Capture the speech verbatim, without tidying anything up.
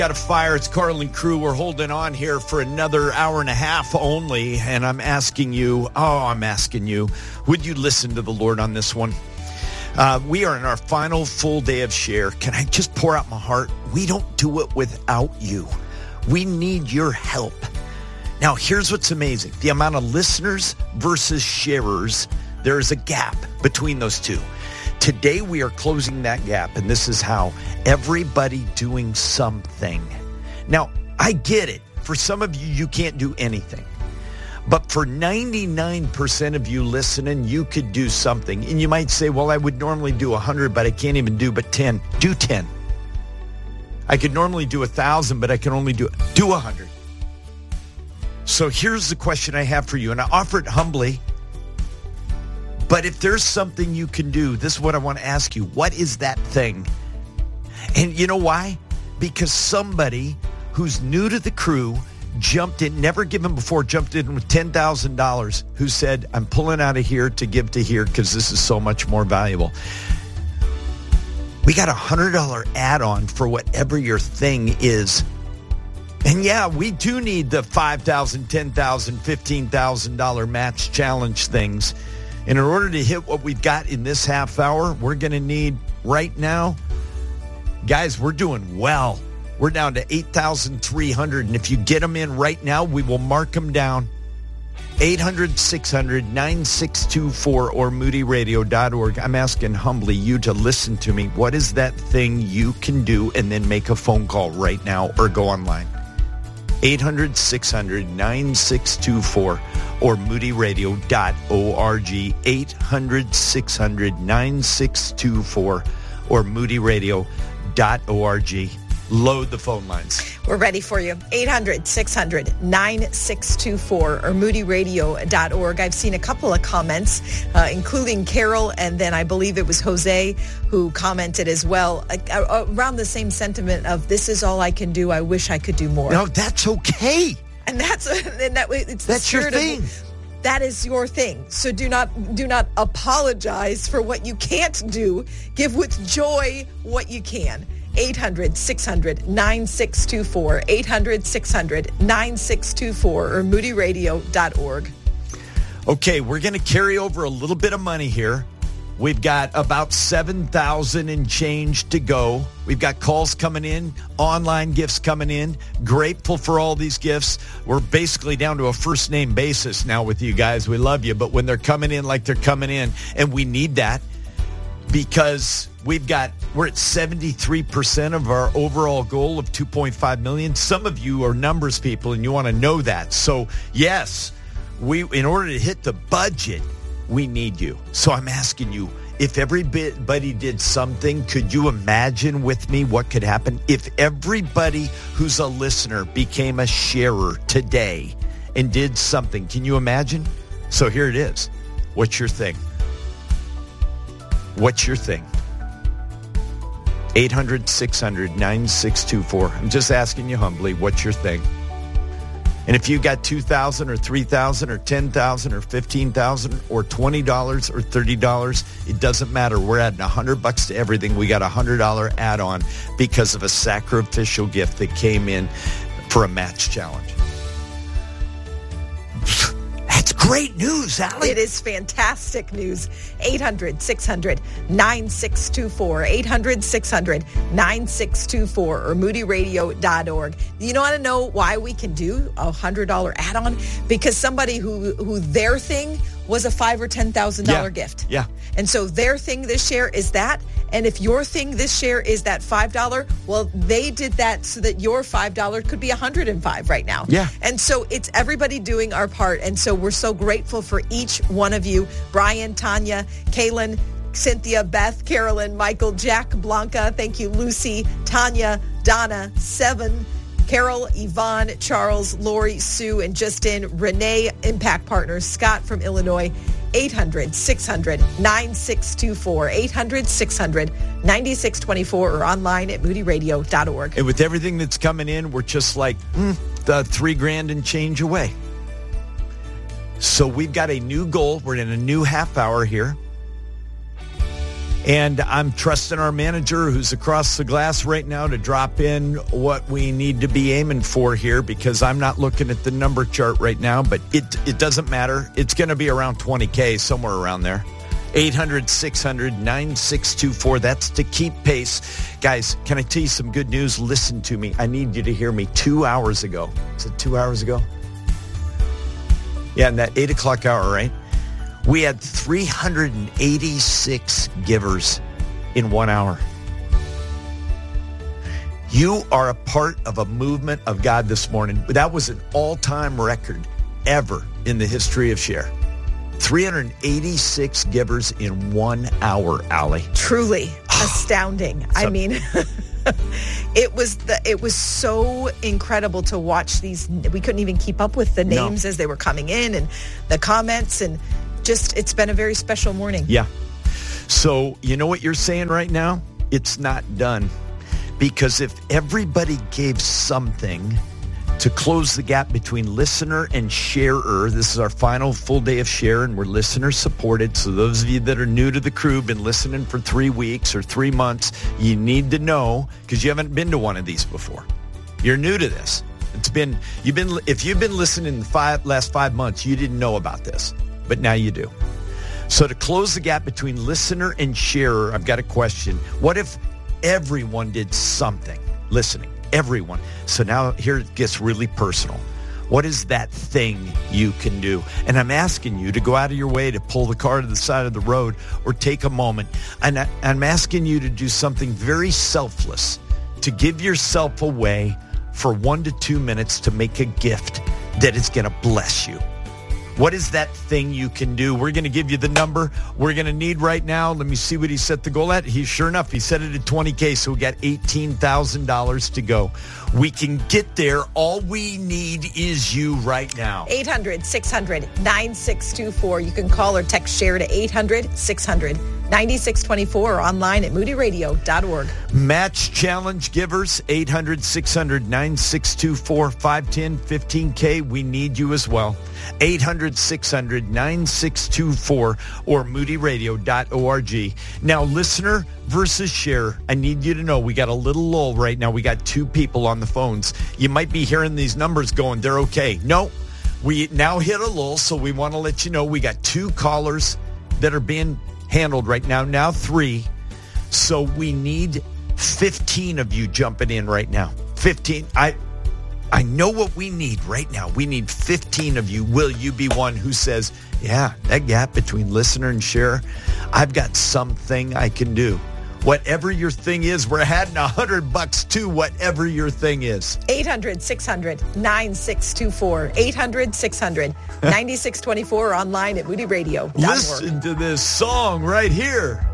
Got a fire. It's Carlin Crew. We're holding on here for another hour and a half only. And I'm asking you, oh, I'm asking you, would you listen to the Lord on this one? Uh, we are in our final full day of share. Can I just pour out my heart? We don't do it without you. We need your help. Now, here's what's amazing. The amount of listeners versus sharers, there is a gap between those two. Today, we are closing that gap, and this is how. Everybody doing something. Now, I get it. For some of you, you can't do anything. But for ninety-nine percent of you listening, you could do something. And you might say, well, I would normally do one hundred, but I can't even do but ten. Do ten. I could normally do one thousand, but I can only do, do one hundred. So here's the question I have for you, and I offer it humbly. But if there's something you can do, this is what I want to ask you. What is that thing? And you know why? Because somebody who's new to the crew jumped in, never given before, jumped in with ten thousand dollars, who said, I'm pulling out of here to give to here because this is so much more valuable. We got a one hundred dollars add-on for whatever your thing is. And yeah, we do need the five thousand dollars, ten thousand dollars, fifteen thousand dollars match challenge things. And in order to hit what we've got in this half hour, we're going to need right now, guys, we're doing well. We're down to eight thousand three hundred. And if you get them in right now, we will mark them down. eight hundred, six hundred, nine six two four or moody radio dot org. I'm asking humbly you to listen to me. What is that thing you can do? And then make a phone call right now or go online. eight hundred, six hundred, nine six two four or moody radio dot org. eight hundred, six hundred, nine six two four or moody radio dot org. Load the phone lines. We're ready for you. eight hundred, six hundred, nine six two four or moody radio dot org. I've seen a couple of comments, uh, including Carol, and then I believe it was Jose who commented as well, uh, around the same sentiment of, this is all I can do. I wish I could do more. No, that's okay. And that's and that it's the that's your thing. Of, that is your thing. So do not do not apologize for what you can't do. Give with joy what you can. eight hundred, six hundred, nine six two four, eight hundred, six hundred, nine six two four or moody radio dot org. Okay, we're going to carry over a little bit of money here. We've got about seven thousand and change to go. We've got calls coming in, online gifts coming in. Grateful for all these gifts. We're basically down to a first name basis now with you guys. We love you, but when they're coming in like they're coming in, and we need that because we've got, we're at seventy-three percent of our overall goal of two point five million. Some of you are numbers people and you want to know that. So yes, we, in order to hit the budget, we need you. So I'm asking you, if everybody did something, could you imagine with me what could happen? If everybody who's a listener became a sharer today and did something, can you imagine? So here it is. What's your thing? What's your thing? eight hundred, six hundred, nine six two four. I'm just asking you humbly, what's your thing? And if you got two thousand dollars or three thousand dollars or ten thousand dollars or fifteen thousand dollars or twenty dollars or thirty dollars, it doesn't matter. We're adding one hundred bucks to everything. We got a one hundred dollars add-on because of a sacrificial gift that came in for a match challenge. That's great news, Allie. It is fantastic news. eight hundred, six hundred, nine six two four. eight hundred, six hundred, nine six two four or moody radio dot org. You want to know why we can do a one hundred dollars add-on? Because somebody who, who their thing was a five thousand dollars or ten thousand dollars yeah. gift. Yeah. And so their thing this year is that. And if your thing this year is that five dollars, well, they did that so that your five dollars could be one hundred five dollars right now. Yeah. And so it's everybody doing our part. And so we're so grateful for each one of you. Brian, Tanya, Kaylin, Cynthia, Beth, Carolyn, Michael, Jack, Blanca. Thank you, Lucy, Tanya, Donna, Seven, Carol, Yvonne, Charles, Lori, Sue, and Justin, Renee, Impact Partners, Scott from Illinois. eight hundred, six hundred, nine six two four. eight hundred, six hundred, nine six two four or online at moody radio dot org. And with everything that's coming in, we're just like mm, the three grand and change away. So we've got a new goal. We're in a new half hour here. And I'm trusting our manager who's across the glass right now to drop in what we need to be aiming for here, because I'm not looking at the number chart right now, but it it doesn't matter. It's going to be around twenty K, somewhere around there. eight hundred, six hundred, nine six two four. That's to keep pace. Guys, can I tell you some good news? Listen to me. I need you to hear me. Two hours ago. Is it two hours ago? Yeah, in that eight o'clock hour, right? We had three hundred eighty-six givers in one hour. You are a part of a movement of God this morning. That was an all-time record ever in the history of Share. three hundred eighty-six givers in one hour, Allie. Truly astounding. I mean, it was the it was so incredible to watch these. We couldn't even keep up with the names no. as they were coming in and the comments, and just it's been a very special morning. Yeah. So you know what you're saying right now? It's not done. Because if everybody gave something to close the gap between listener and sharer, this is our final full day of Share, and we're listener supported. So those of you that are new to the crew, been listening for three weeks or three months, you need to know, because you haven't been to one of these before. You're new to this. It's been, you've been, if you've been listening the five, last five months, you didn't know about this, but now you do. So to close the gap between listener and sharer, I've got a question. What if everyone did something listening? Everyone. So now here it gets really personal. What is that thing you can do? And I'm asking you to go out of your way to pull the car to the side of the road or take a moment. And I, I'm asking you to do something very selfless, to give yourself away for one to two minutes to make a gift that is going to bless you. What is that thing you can do? We're going to give you the number we're going to need right now. Let me see what he set the goal at. He sure enough, he set it at twenty K, so we got eighteen thousand dollars to go. We can get there. All we need is you right now. eight hundred, six hundred, nine six two four. You can call or text Share to eight hundred, six hundred, nine six two four or online at moody radio dot org. Match challenge givers, eight hundred, six hundred, nine six two four, five ten, fifteen K. We need you as well. eight hundred, six hundred, nine six two four or moody radio dot org. Now, listener versus share, I need you to know we got a little lull right now. We got two people on the phones. You might be hearing these numbers going, they're okay. No, we now hit a lull, so we want to let you know we got two callers that are being handled right now, now three. So we need fifteen of you jumping in right now. fifteen. I I know what we need right now. We need fifteen of you. Will you be one who says, yeah, that gap between listener and share, I've got something I can do. Whatever your thing is, we're adding a hundred bucks to whatever your thing is. eight hundred, six hundred, nine six two four. eight hundred, six hundred, nine six two four or online at moody radio dot org. Listen to this song right here.